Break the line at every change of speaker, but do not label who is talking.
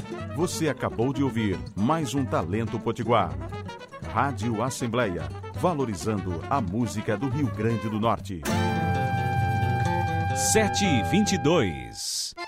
Você acabou de ouvir mais um Talento Potiguar. Rádio Assembleia, valorizando a música do Rio Grande do Norte.
7h22.